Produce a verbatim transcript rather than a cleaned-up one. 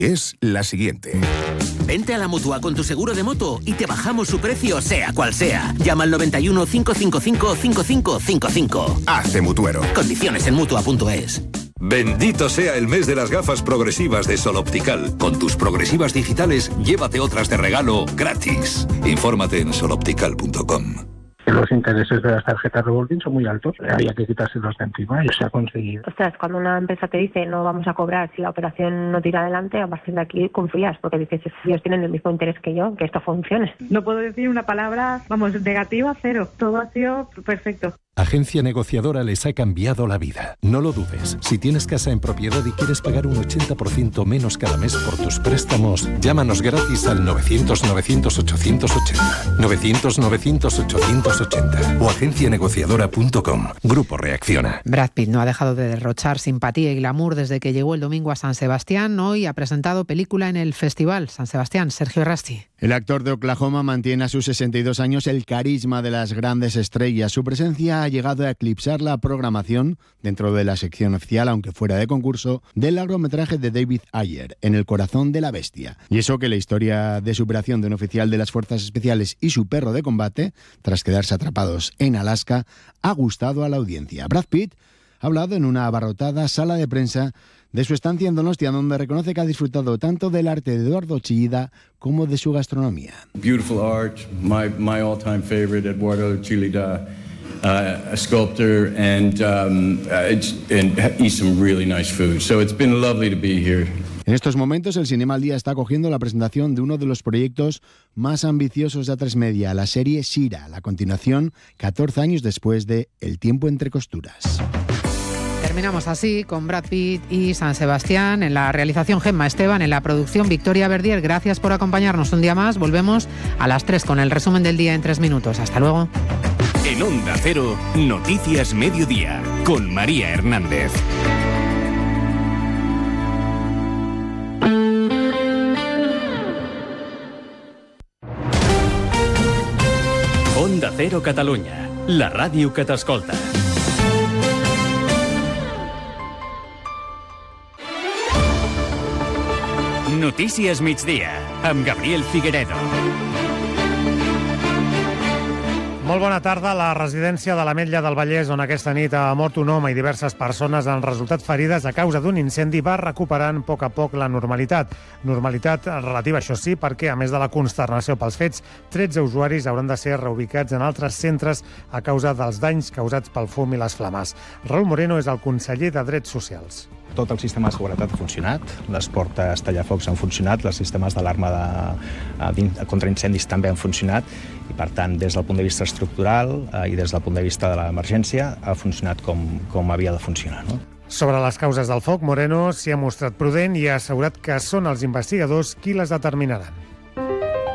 es la siguiente. Vente a la Mutua con tu seguro de moto y te bajamos su precio, sea cual sea. Llama al noventa y uno, cinco cinco cinco, cinco cinco cinco cinco. Hazte mutuero. Condiciones en mutua punto es. Bendito sea el mes de las gafas progresivas de Sol Optical. Con tus progresivas digitales, llévate otras de regalo gratis. Infórmate en sol optical punto com. Los intereses de las tarjetas revolving son muy altos, había que quitárselos de encima y se ha conseguido. Ostras, cuando una empresa te dice no vamos a cobrar si la operación no tira adelante, a partir de aquí confías, porque dices, ellos tienen el mismo interés que yo, que esto funcione. No puedo decir una palabra, vamos, negativa, cero. Todo ha sido perfecto. Agencia Negociadora les ha cambiado la vida. No lo dudes. Si tienes casa en propiedad y quieres pagar un ochenta por ciento menos cada mes por tus préstamos, llámanos gratis al novecientos, novecientos, ochocientos ochenta. novecientos, novecientos, ochocientos ochenta. O agencia negociadora punto com. Grupo Reacciona. Brad Pitt no ha dejado de derrochar simpatía y glamour desde que llegó el domingo a San Sebastián. Hoy ha presentado película en el Festival San Sebastián. Sergio Rasti. El actor de Oklahoma mantiene a sus sesenta y dos años el carisma de las grandes estrellas. Su presencia ha llegado a eclipsar la programación dentro de la sección oficial, aunque fuera de concurso, del largometraje de David Ayer, En el corazón de la bestia. Y eso que la historia de superación de un oficial de las fuerzas especiales y su perro de combate, tras quedarse atrapados en Alaska, ha gustado a la audiencia. Brad Pitt ha hablado en una abarrotada sala de prensa de su estancia en Donostia, donde reconoce que ha disfrutado tanto del arte de Eduardo Chillida como de su gastronomía. Beautiful art, my, my all-time favorite, Eduardo Chillida, uh, a sculptor, and, um, it's, and eat some really nice food. So it's been lovely to be here. En estos momentos, el Cinema al Día está acogiendo la presentación de uno de los proyectos más ambiciosos de A tres Media, la serie Shira, la continuación catorce años después de El tiempo entre costuras. Terminamos así con Brad Pitt y San Sebastián. En la realización Gemma Esteban, en la producción Victoria Verdier. Gracias por acompañarnos un día más. Volvemos a las tres con el resumen del día en tres minutos. Hasta luego. En Onda Cero, Noticias Mediodía, con María Hernández. Onda Cero Catalunya, la ràdio que t'escolta. Notícies migdia, amb Gabriel Figueredo. Molt bona tarda. La residència de l'Ametlla del Vallès, on aquesta nit ha mort un home i diverses persones han resultat ferides a causa d'un incendi, va recuperant a poc a poc la normalitat. Normalitat relativa, això sí, perquè, a més de la consternació pels fets, tretze usuaris hauran de ser reubicats en altres centres a causa dels danys causats pel fum i les flames. Raül Moreno és el conseller de Drets Socials. Tot el sistema de seguretat ha funcionat, les portes tallafocs han funcionat, els sistemes d'alarma de, de, contra incendis també han funcionat i, per tant, des del punt de vista estructural eh, i des del punt de vista de l'emergència ha funcionat com, com havia de funcionar, no? Sobre les causes del foc, Moreno s'hi ha mostrat prudent i ha assegurat que són els investigadors qui les determinaran.